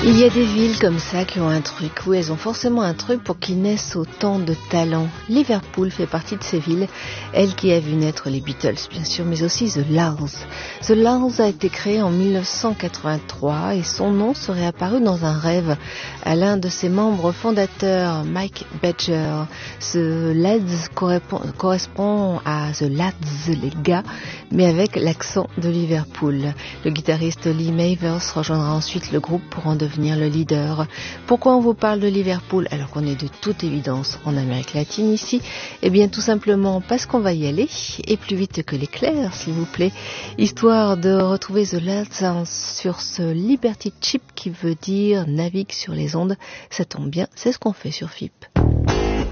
Il y a des villes comme ça qui ont un truc, oui, elles ont forcément un truc pour qu'ils naissent autant de talents. Liverpool fait partie de ces villes, elle qui a vu naître les Beatles, bien sûr, mais aussi The La's. The La's a été créé en 1983 et son nom serait apparu dans un rêve à l'un de ses membres fondateurs, Mike Badger. Ce Lads correspond à The Lads, les gars, mais avec l'accent de Liverpool. Le guitariste Lee Mavers rejoindra ensuite le groupe pour en devenir le leader. Pourquoi on vous parle de Liverpool alors qu'on est de toute évidence en Amérique latine ici? Eh bien tout simplement parce qu'on va y aller, et plus vite que l'éclair s'il vous plaît, histoire de retrouver The Lads sur ce Liberty Chip qui veut dire navigue sur les ondes. Ça tombe bien, c'est ce qu'on fait sur FIP.